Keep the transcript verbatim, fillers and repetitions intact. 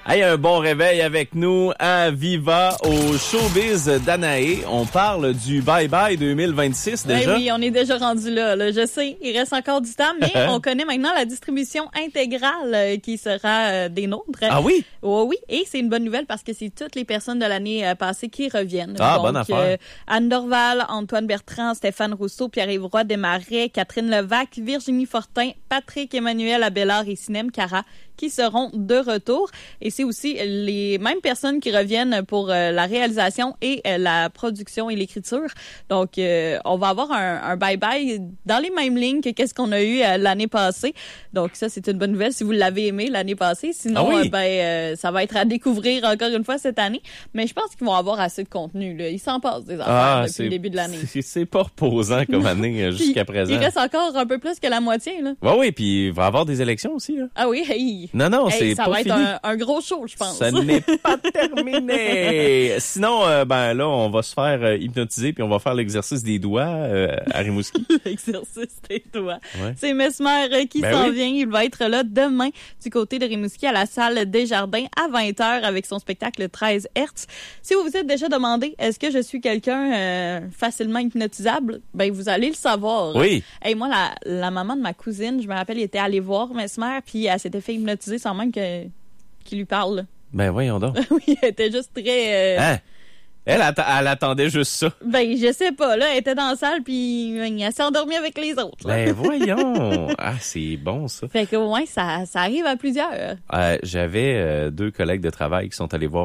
Hey, un bon réveil avec nous à Viva au Showbiz d'Anaé. On parle du Bye Bye deux mille vingt-six déjà. Oui, oui, on est déjà rendu là, là. Je sais, il reste encore du temps, mais on connaît maintenant la distribution intégrale euh, qui sera euh, des nôtres. Ah oui? Oh, oui, et c'est une bonne nouvelle parce que c'est toutes les personnes de l'année euh, passée qui reviennent. Ah, Donc, bonne affaire. Euh, Anne Dorval, Antoine Bertrand, Stéphane Rousseau, Pierre-Yves Roy Desmarais, Catherine Levac, Virginie Fortin, Patrick Emmanuel Abélard et Sinem Cara qui seront de retour. Et c'est aussi les mêmes personnes qui reviennent pour euh, la réalisation et euh, la production et l'écriture. Donc, euh, on va avoir un, un bye-bye dans les mêmes lignes que qu'est-ce qu'on a eu euh, l'année passée. Donc, ça, c'est une bonne nouvelle si vous l'avez aimé l'année passée. Sinon, ah oui. euh, ben, euh, ça va être à découvrir encore une fois cette année. Mais je pense qu'ils vont avoir assez de contenu. Là. Ils s'en passent des affaires Ah, depuis le début de l'année. C'est, c'est pas reposant comme année euh, jusqu'à présent. Il reste encore un peu plus que la moitié. Là. Oui, oui, puis il va y avoir des élections aussi. Là. Ah oui, hey. Non, non, Hey, c'est ça pas va fini. être un, un gros show, je pense. Ça n'est pas terminé. Sinon, euh, ben là, on va se faire euh, hypnotiser puis on va faire l'exercice des doigts euh, à Rimouski. L'exercice des doigts. Ouais. C'est Mesmer euh, qui Ben s'en oui. vient. Il va être là demain du côté de Rimouski à la salle Desjardins à vingt heures avec son spectacle treize Hertz. Si vous vous êtes déjà demandé, est-ce que je suis quelqu'un euh, facilement hypnotisable? Ben, vous allez le savoir. Oui. Hey, moi, la, la maman de ma cousine, je me rappelle, elle était allée voir Mesmer puis elle s'était fait hypnotiser sans même que qu'il lui parle. Ben voyons donc. Oui, elle était juste très... Euh... Hein? Elle, atta- elle attendait juste ça. Ben, je sais pas, là, elle était dans la salle, puis elle s'est endormie avec les autres. Là. Ben voyons. Ah, c'est bon ça. Fait que, ouais, ça, ça arrive à plusieurs. Euh, j'avais euh, deux collègues de travail qui sont allés voir